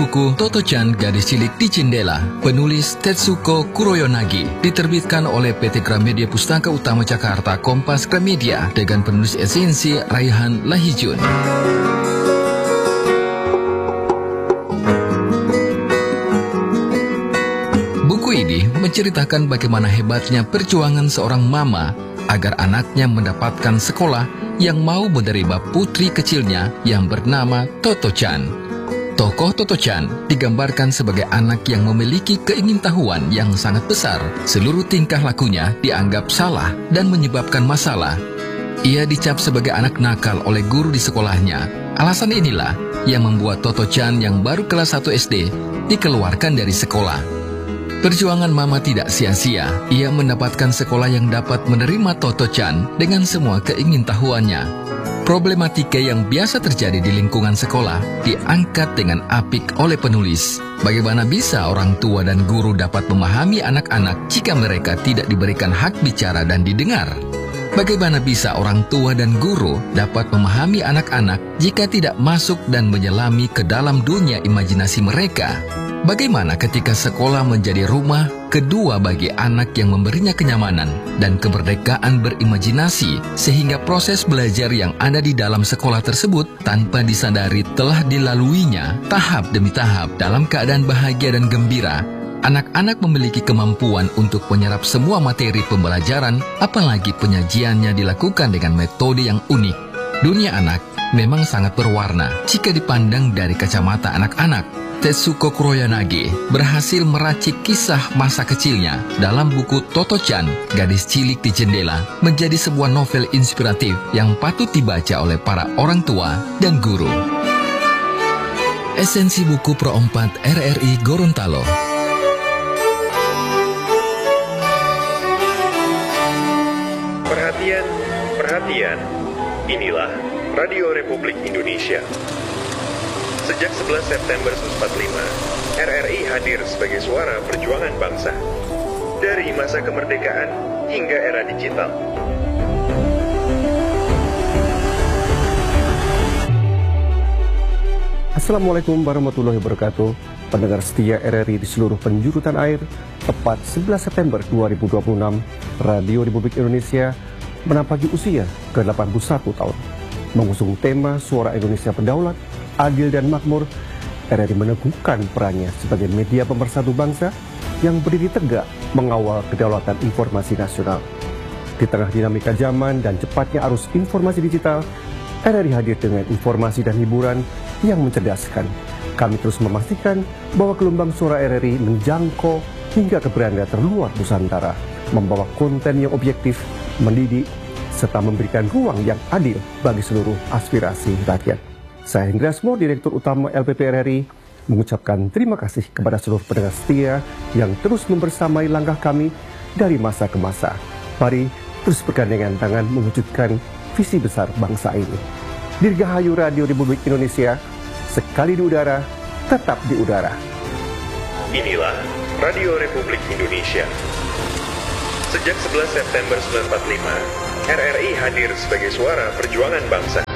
buku Toto-chan Gadis Cilik di Jendela, penulis Tetsuko Kuroyanagi, diterbitkan oleh PT Gramedia Pustaka Utama Jakarta Kompas Gramedia dengan penulis esensi Raihan Lahijun. Buku ini menceritakan bagaimana hebatnya perjuangan seorang mama agar anaknya mendapatkan sekolah yang mau menerima putri kecilnya yang bernama Toto-chan. Tokoh Toto-chan digambarkan sebagai anak yang memiliki keingintahuan yang sangat besar. Seluruh tingkah lakunya dianggap salah dan menyebabkan masalah. Ia dicap sebagai anak nakal oleh guru di sekolahnya. Alasan inilah yang membuat Toto-chan yang baru kelas 1 SD dikeluarkan dari sekolah. Perjuangan mama tidak sia-sia. Ia mendapatkan sekolah yang dapat menerima Toto-chan dengan semua keingintahuannya. Problematika yang biasa terjadi di lingkungan sekolah diangkat dengan apik oleh penulis. Bagaimana bisa orang tua dan guru dapat memahami anak-anak jika mereka tidak diberikan hak bicara dan didengar? Bagaimana bisa orang tua dan guru dapat memahami anak-anak jika tidak masuk dan menyelami ke dalam dunia imajinasi mereka? Bagaimana ketika sekolah menjadi rumah kedua bagi anak yang memberinya kenyamanan dan kemerdekaan berimajinasi, sehingga proses belajar yang ada di dalam sekolah tersebut tanpa disadari telah dilaluinya tahap demi tahap dalam keadaan bahagia dan gembira. Anak-anak memiliki kemampuan untuk menyerap semua materi pembelajaran, apalagi penyajiannya dilakukan dengan metode yang unik. Dunia anak memang sangat berwarna jika dipandang dari kacamata anak-anak. Tetsuko Kuroyanagi berhasil meracik kisah masa kecilnya dalam buku Toto-chan Gadis Cilik di Jendela menjadi sebuah novel inspiratif yang patut dibaca oleh para orang tua dan guru. Esensi buku Pro 4 RRI Gorontalo. Perhatian, perhatian. Inilah Radio Republik Indonesia. Sejak 11 September 1945, RRI hadir sebagai suara perjuangan bangsa. Dari masa kemerdekaan hingga era digital. Assalamualaikum warahmatullahi wabarakatuh. Pendengar setia RRI di seluruh penjuru tanah air, tepat 11 September 2026, Radio Republik Indonesia menapaki usia ke-81 tahun. Mengusung tema Suara Indonesia Berdaulat, Adil dan Makmur, RRI meneguhkan perannya sebagai media pemersatu bangsa yang berdiri tegak mengawal kedaulatan informasi nasional. Di tengah dinamika zaman dan cepatnya arus informasi digital, RRI hadir dengan informasi dan hiburan yang mencerdaskan. Kami terus memastikan bahwa gelombang suara RRI menjangkau hingga ke beranda terluar Nusantara, membawa konten yang objektif, mendidik, serta memberikan ruang yang adil bagi seluruh aspirasi rakyat. Saya Hendra Asmo, Direktur Utama LPP RRI, mengucapkan terima kasih kepada seluruh pendengar setia yang terus membersamai langkah kami dari masa ke masa. Mari terus bergandengan tangan mewujudkan visi besar bangsa ini. Dirgahayu Radio Republik Indonesia, sekali di udara, tetap di udara. Inilah Radio Republik Indonesia. Sejak 11 September 1945, RRI hadir sebagai suara perjuangan bangsa.